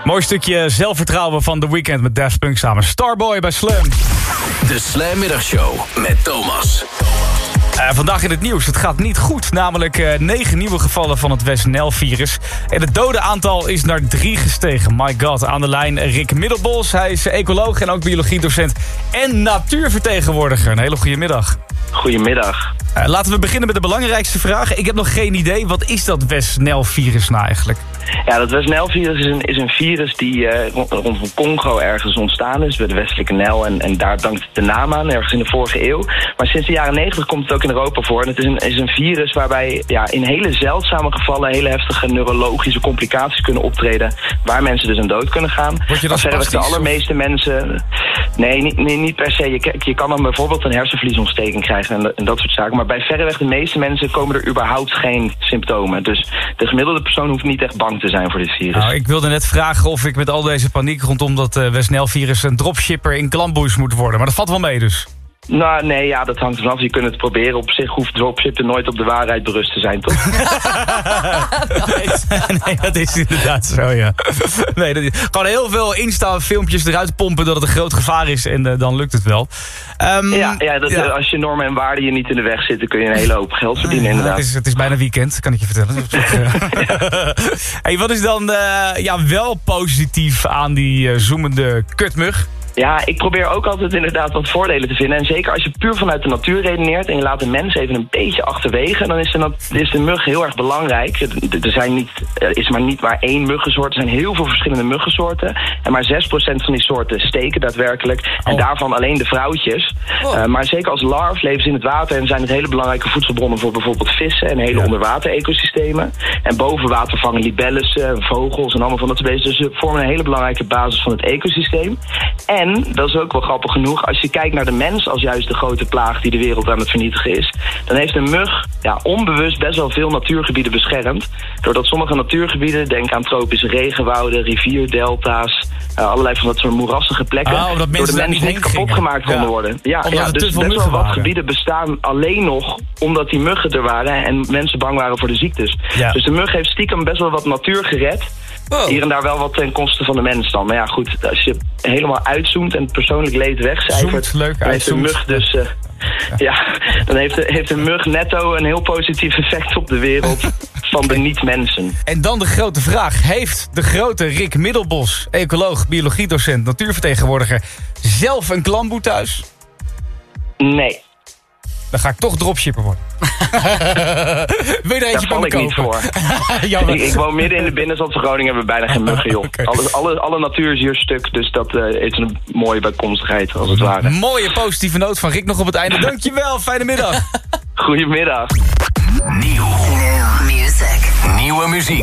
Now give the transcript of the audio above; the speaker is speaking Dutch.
Mooi stukje zelfvertrouwen van The Weeknd met Daft Punk samen. Starboy bij Slam. De Slam Middagshow met Thomas. Vandaag in het nieuws. Het gaat niet goed. Namelijk 9 nieuwe gevallen van het West-Nijl-virus. En het dodenaantal is naar 3 gestegen. My god. Aan de lijn Rick Middelbos. Hij is ecoloog en ook biologiedocent en natuurvertegenwoordiger. Een hele goede middag. Goedemiddag. Laten we beginnen met de belangrijkste vraag. Ik heb nog geen idee. Wat is dat West-Nijl-virus nou eigenlijk? Ja, dat West-Nijl-virus is een virus die rondom Congo ergens ontstaan is, bij de Westelijke Nijl. En daar dankt het de naam aan, ergens in de vorige eeuw. Maar sinds de jaren 90 komt het ook in Europa voor. En het is een virus waarbij in hele zeldzame gevallen hele heftige neurologische complicaties kunnen optreden, waar mensen dus aan dood kunnen gaan. Word je dan verreweg de allermeeste mensen... Nee, niet per se. Je kan dan bijvoorbeeld een hersenvliesontsteking krijgen en dat soort zaken. Maar bij verreweg de meeste mensen komen er überhaupt geen symptomen. Dus de gemiddelde persoon hoeft niet echt bang te zijn voor dit virus. Nou, ik wilde net vragen of ik met al deze paniek rondom dat West-Nijl-virus een dropshipper in klamboes moet worden. Maar dat valt wel mee dus. Nou, nee, ja, dat hangt ervan af. Je kunt het proberen. Op zich hoeft dropshippen nooit op de waarheid berust te zijn, toch? Nee, dat is inderdaad zo, ja. Nee, gewoon heel veel Insta-filmpjes eruit pompen dat het een groot gevaar is en dan lukt het wel. Als je normen en waarden je niet in de weg zitten, kun je een hele hoop geld verdienen, inderdaad. Het is bijna weekend, kan ik je vertellen. Hey, wat is dan wel positief aan die zoemende kutmug? Ja, ik probeer ook altijd inderdaad wat voordelen te vinden. En zeker als je puur vanuit de natuur redeneert en je laat de mens even een beetje achterwege, dan is de mug heel erg belangrijk. Er is maar niet maar één muggensoort. Er zijn heel veel verschillende muggensoorten. En maar 6% van die soorten steken daadwerkelijk. En daarvan alleen de vrouwtjes. Maar zeker als larf leven ze in het water en zijn het hele belangrijke voedselbronnen voor bijvoorbeeld vissen en hele onderwater-ecosystemen. En boven water vangen libellussen, vogels en allemaal van dat soort beesten. Dus ze vormen een hele belangrijke basis van het ecosysteem. En, dat is ook wel grappig genoeg, als je kijkt naar de mens als juist de grote plaag die de wereld aan het vernietigen is, dan heeft een mug onbewust best wel veel natuurgebieden beschermd. Doordat sommige natuurgebieden, denk aan tropische regenwouden, rivierdelta's, allerlei van dat soort moerassige plekken, door de mens niet kapot gemaakt konden worden. Dus best wel wat gebieden bestaan alleen nog omdat die muggen er waren en mensen bang waren voor de ziektes. Ja. Dus de mug heeft stiekem best wel wat natuur gered. Hier en daar wel wat ten koste van de mens dan. Maar ja, goed, als je helemaal uitzoomt en het persoonlijk leed wegcijfert, dan heeft de mug dus... dan heeft de mug netto een heel positief effect op de wereld van de niet-mensen. En dan de grote vraag. Heeft de grote Rick Middelbos, ecoloog, biologiedocent, natuurvertegenwoordiger, zelf een klamboe thuis? Nee. Dan ga ik toch dropshipper worden. Wil je er eentje Daar val ik niet voor. Ik woon midden in de binnenstad van Groningen, hebben we bijna geen muggen, joh. Okay. Alle natuur is hier stuk, dus dat is een mooie bijkomstigheid, als het ware. Mooie positieve noot van Rick nog op het einde. Dankjewel, fijne middag. Goedemiddag. Nieuwe muziek.